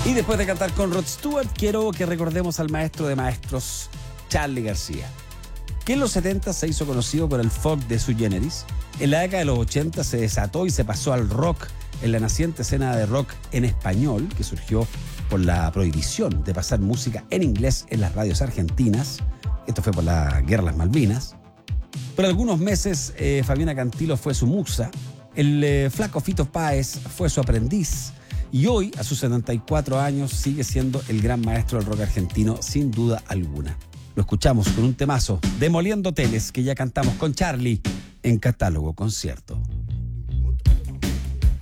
Y después de cantar con Rod Stewart, quiero que recordemos al maestro de maestros, Charly García, que en los 70 se hizo conocido por el folk de Sui Generis. En la década de los 80 se desató y se pasó al rock en la naciente escena de rock en español, que surgió por la prohibición de pasar música en inglés en las radios argentinas. Esto fue por la Guerra de las Malvinas. Por algunos meses, Fabiana Cantilo fue su musa. El flaco Fito Páez fue su aprendiz. Y hoy, a sus 74 años, sigue siendo el gran maestro del rock argentino, sin duda alguna. Lo escuchamos con un temazo, Demoliendo Hoteles, que ya cantamos con Charly en Catálogo Concierto.